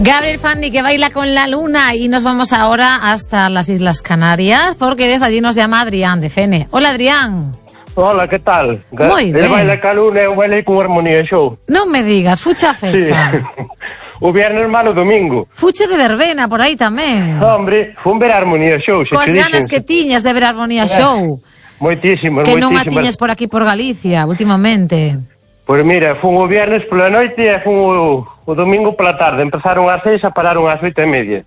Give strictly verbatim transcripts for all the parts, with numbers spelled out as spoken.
Gabriel Fanny, que baila con la luna, y nos vamos ahora hasta las Islas Canarias, porque desde allí nos llama Adrián de Fene. Hola, Adrián. Hola, que tal? Moi ben. El baila ca luna e eu bailei con Armonía Show. Non me digas, fucha a festa. Sí. O viernes malo domingo. Fuche de verbena por aí tamén. Hombre, fun ver a Armonía Show. Coas ganas que tiñas de ver a Armonía Show. Moitísimas, que moitísimas. non a tiñas por aquí por Galicia, últimamente. Pois mira, fun o viernes pola noite e fun o, o domingo pola tarde. Empezaron ás seis e pararon ás oito e media.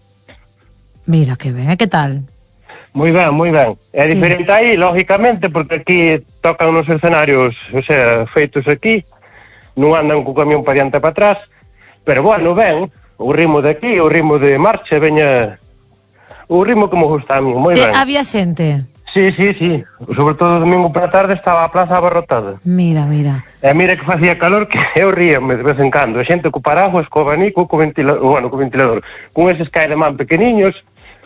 Mira, que ben, e que tal? Moi ben, moi ben. É Sí. diferente aí, lógicamente, porque aquí tocan nos escenarios, o sea, feitos aquí, non andan co camión para diante e para atrás, pero bueno, ben, o ritmo de aquí, o ritmo de marcha, veña, o ritmo que me gusta a mí, moi E ben. había xente? Sí, sí, sí, sobre todo o domingo pola tarde estaba a plaza abarrotada. Mira, mira. E mira que facía calor que eu ríame de vez en cando, a xente co paraguas, co abanico, co ventilador, bueno, co ventilador, con eses cae de man pequeniños,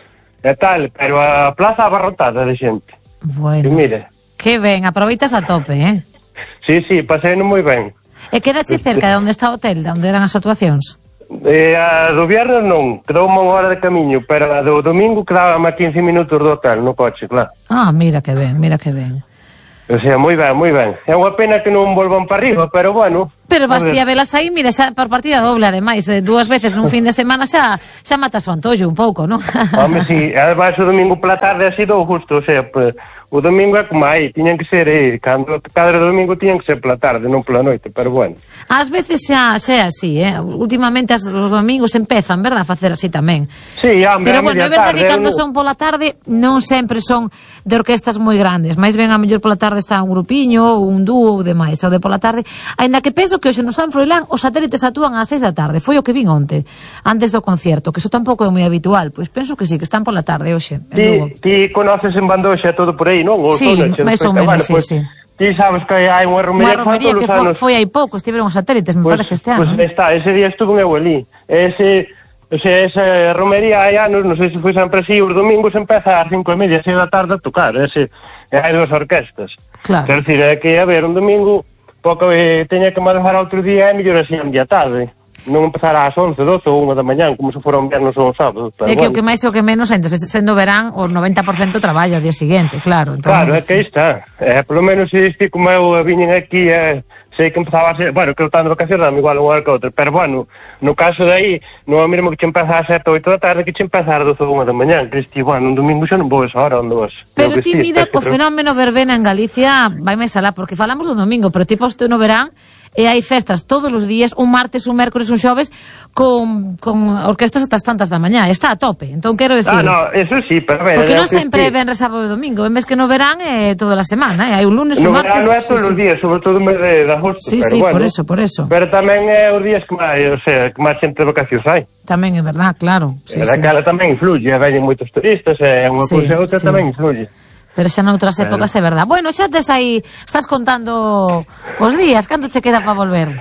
e tal, pero a plaza abarrotada de xente. Bueno, E mira, que ben, aproveitas a tope, eh? sí, sí, paseino moi ben. E quedache cerca de onde está o hotel, de onde eran as actuacións? E a do viernes non, quedou unha hora de camiño, pero a do domingo quedaba a quince minutos do hotel, no coche, claro. Ah, mira que ben, mira que ben. O sea, moi ben, moi ben. É unha pena que non volvan para arriba, pero bueno. Pero vas ti a velas aí, mira, xa por partida doble, ademais, eh, dúas veces nun fin de semana xa xa matas o antollo un pouco, non? Home, si, además o domingo pola tarde ha sido justo, o sea, pues, o domingo é como aí, tiñan que ser, eh, cando cada domingo tiñan que ser pola tarde, non pola noite, pero bueno. Ás veces xa, xa é así, eh? Últimamente as, os domingos empezan, verdad, a facer así tamén. Sí, hombre, Pero a bueno, é media verdade tarde, que cando eu- son pola tarde non sempre son de orquestas moi grandes, máis ben a mellor pola tarde está un grupiño ou un dúo ou demais, ou de pola tarde, aínda que penso que hoxe no San Froilán os satélites actúan ás seis da tarde, foi o que vin onte, antes do concerto, que iso tampouco é moi habitual, pois penso que sí, que están pola tarde hoxe, en Lugo. Ti, ti conoces en Bandoxa todo por aí, non? O Sí, Tónache, máis ou bueno, menos, sí, pues, sí. Ti sabes que hai unha romería, Unha romería que fo, foi hai pouco, estiveron os satélites, me Pues, parece este ano. pues está, ese día estuve eu ali. Ese, o sea, esa romería hai anos, non sei se foi sempre así, os domingos empeza ás cinco e media, seis da tarde a tocar, ese, e hai dúas orquestas. Claro. Quer dizer, é que, a ver, un domingo, pouco eh, teña que madrugar outro día, é mellor así a media tarde. Non empezar ás once, doce ou unha da mañán, como se fora un viernes ou un sábado. Pero É que o bueno. que máis e o que menos, ainda se- sendo verán, o noventa por cento traballa ao día seguinte, claro. Entón, Claro, é que aí está. É, polo menos se este como eu viñen aquí, é, sei que empezaba a ser, bueno, que eu estando de vacacións dame igual unha hora que outra, pero bueno, no caso de aí, non é o mesmo que che empeza a sete ou oito da tarde que che empeza a doce ou unha da mañán, que este, bueno, un domingo xa non vou esa hora onde vas. Pero Creo que ti sí, mira, está co que- fenómeno verbena en Galicia vai máis alá, porque falamos do domingo, pero tipo isto no verán, e hai festas todos os días, un martes, un mércores, un xoves, con, con orquestas ata as tantas da mañá, está a tope, entón quero dicir... Ah, no, eso sí, pero a ver... Porque é o non que sempre sí. ven sábado e domingo, ven ves que no verán é toda a semana, eh? Hai un lunes, un No martes... verano é sí, todos sí. os días, sobre todo o mes de, de agosto, Sí, pero sí, bueno. por eso, por eso. Pero tamén é os días que máis, o sea, que máis xente de vacacións hai. Tamén é verdad, claro. Sí, e sí. daquela tamén influye, veñen moitos turistas, e unha Sí, cousa e outra sí. tamén influye. Pero xa noutras épocas é verdad. Bueno, xa tes aí, estás contando os días, canto che queda para volver?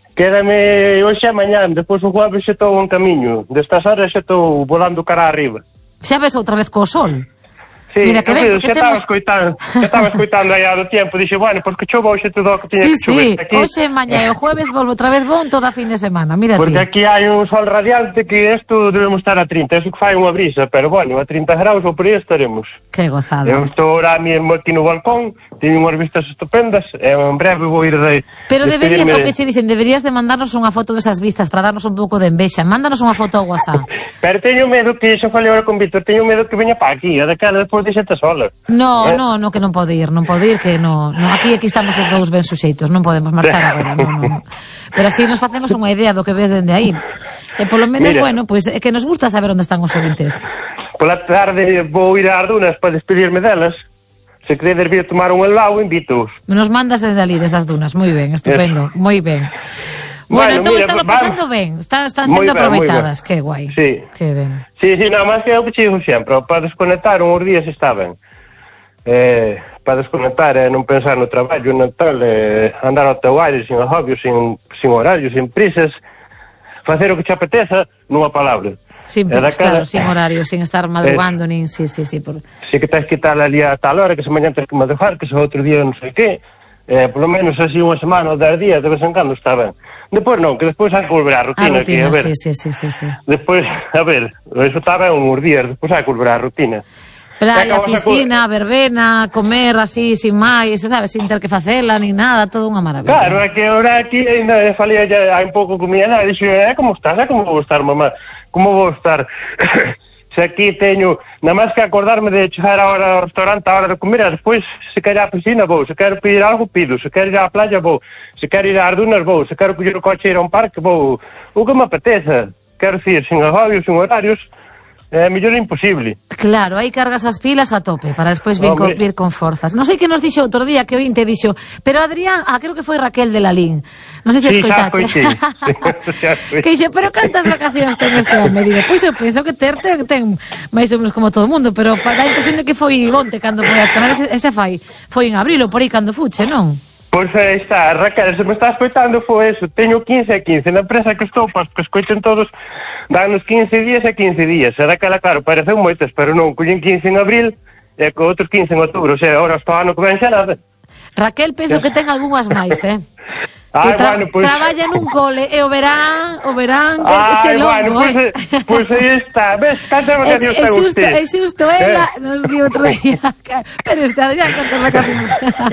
Quédame hoxe e mañán, depois o jueves xa estou en camiño. Destas horas xa estou volando cara arriba. Xa ves outra vez co sol? Sí, Mira que ben, eu porque xa estaba temos- escoitando, xa estaba escoitando aí do tempo, dixe, bueno, pois que chova hoxe todo o que tiña Sí, que chover. sí, Aquí, hoxe, mañá e o jueves volvo outra vez bon toda a fin de semana, mira porque ti. aquí hai un sol radiante que isto debemos estar a trinta, eso que fai unha brisa, pero bueno, a trinta graus ou por aí estaremos. Que gozada. Eu estou ahora mesmo aquí no balcón, teño unhas vistas estupendas, e en breve vou ir de... Pero deberías, o despedirme que che dicen, deberías de mandarnos unha foto desas vistas para darnos un pouco de envexa. Mándanos unha foto ao WhatsApp. Pero teño medo que, xa falei agora con Víctor, teño medo que veña para aquí, a daquela despois deixate sola. No, Eh? no, no, que non pode ir, non pode ir, que no, no, aquí aquí estamos os dous ben suxeitos, non podemos marchar agora, no, no, no. Pero así nos facemos unha idea do que ves dende aí. E polo menos, Mira. bueno, pois pues, é que nos gusta saber onde están os ouvintes. Pola tarde vou ir ás dunas para despedirme delas. Se queredes vir a tomar un helado, invito-os. Nos mandas desde ali, desde as dunas, moi ben, estupendo, moi ben. Bueno, Bueno, entón mira, están va- pasando ben, están, están Moi sendo ben, moi aproveitadas, ben. que guai. Sí. Que ben. Sí, sí, nada máis que é o que che digo sempre, para desconectar uns días está ben. Eh, para desconectar e eh, non pensar no traballo, no tal, eh, andar ao teu aire, sin agobios, sin, sin horarios, sin prisas, facer o que te apeteza, nunha palabra. Sin, E claro, daquela- sin horario, sin estar madrugando, nin... Sí, sí, sí. Por... Si que tens que estar ali a tal hora, que se mañan tens que madrugar, que se outro día non sei que, eh, polo menos así unha semana ou dez días de vez en cando está ben. Depois non, que despois hai que volver á rutina, a rutina, que, a ver, sí, sí, sí, sí, sí. Despois, a ver, eso está ben uns días, despois hai que volver á rutina. Playa, piscina, verbena, comer así, sin máis, sabes, sin ter que facela, ni nada, todo unha maravilla. Claro, é que ahora aquí ainda falei ya hai un pouco con miña nada, e dixo, eh, como estás? Eh, como vou estar, mamá? Como vou estar? Se aquí teño, nada máis que acordarme de chegar a hora ao restaurante, a hora de comer, e despois, se quero ir á piscina, vou, se quero pedir algo, pido, se quero ir á playa, vou, se quero ir ás dunas, vou, se quero coller o coche e ir a un parque, vou, o que me apeteza, quero dicir, sin agobios, sin horarios, é mellor imposible. Claro, aí cargas as pilas a tope para despois vir con, vir con forzas. Non sei que nos dixo outro día, que ointe dixo, pero Adrián, ah, creo que foi Raquel de Lalín. Non sei se sí, escoitaste. Sí, xa foi. Que dixo, pero cantas vacacións ten este home? Digo, pois eu penso que ter ten, ten máis ou menos como todo o mundo, pero dá a impresión de que foi onte cando foi as Canarias, ese fai, foi en abril ou por aí cando fuche, non? Pois aí está, Raquel, se me está escoitando foi eso, teño quince e quince, na empresa que estou, pois que escoiten todos, danos quince días e quince días, e daquela, claro, pareceu moitas, pero non, collen quince en abril, e co outros quince en outubro, o sea, ahora hasta o ano que ven xa nada. Raquel, penso que ten algunhas máis, eh? Ai, que tra bueno, pues... traballa nun cole e o verán, o verán que Ai, che longo, bueno, pois eh? pues, pues aí está, ves, cantas vacacións ten ten xusto, usted? É xusto, ela eh? nos di outro día, pero este Adrián, cantas vacacións?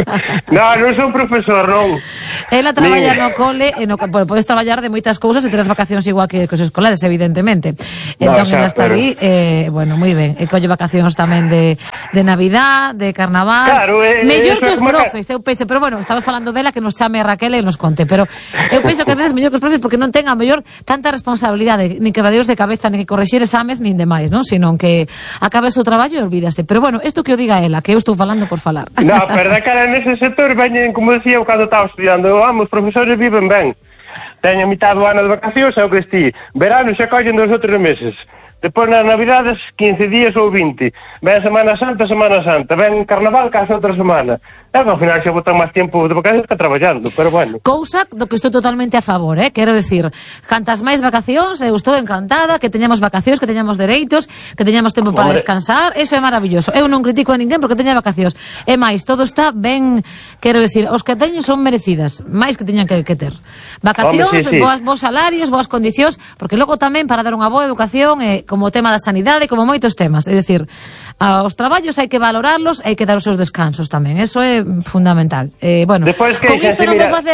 Non, non son profesor, non. Ela traballa no cole, e no, bueno, podes traballar de moitas cousas e ter as vacacións igual que os escolares, evidentemente. Entón, no, ela está pero... ali, eh, bueno, moi ben, e colle vacacións tamén de, de Navidad, de Carnaval, claro, eh, mellor que os como... profes, eu penso, pero bueno, estamos falando dela, que nos chame a Raquel e nos conte, pero eu penso que veces mellor que os profes porque non ten a mellor tanta responsabilidade, nin quebraderos de cabeza, nin que correxir exames, nin demais, non? Sino que acabe o seu traballo e olvídase. Pero bueno, isto que o diga ela, que eu estou falando por falar. No, pero da cara nese sector veñen, como decía eu cando estaba estudiando, vamos, os profesores viven ben. Teñen mitad do ano de vacacións, é o que esti. Verano xa collen dos outros meses. Depois nas Navidades, quince días ou vinte. Ven Semana Santa, Semana Santa. Ven Carnaval, casa outra semana. É que ao final xa botan máis tempo de vacacións que traballando, pero bueno. Cousa do que estou totalmente a favor, eh? Quero decir, cantas máis vacacións, eu estou encantada, que teñamos vacacións, que teñamos dereitos, que teñamos tempo para Hombre. descansar, eso é maravilloso. Eu non critico a ninguén porque teña vacacións. E máis, todo está ben, quero decir, os que teñen son merecidas, máis que teñan que, que ter. Vacacións, Hombre, sí, sí. Boas, boas salarios, boas condicións, porque logo tamén para dar unha boa educación, eh, como o tema da sanidade, como moitos temas, é dicir, aos traballos hai que valorarlos, hai que dar os seus descansos tamén, eso é fundamental. Eh, bueno, Despois que con isto non vou facer